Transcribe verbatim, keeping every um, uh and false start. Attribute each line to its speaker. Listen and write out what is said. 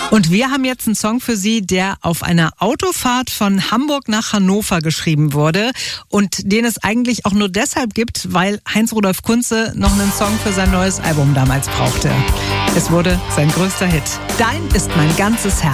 Speaker 1: Und wir haben jetzt einen Song für Sie, der auf einer Autofahrt von Hamburg nach Hannover geschrieben wurde und den es eigentlich auch nur deshalb gibt, weil Heinz-Rudolf Kunze noch einen Song für sein neues Album damals brauchte. Es wurde sein größter Hit. Dein ist mein ganzes Herz.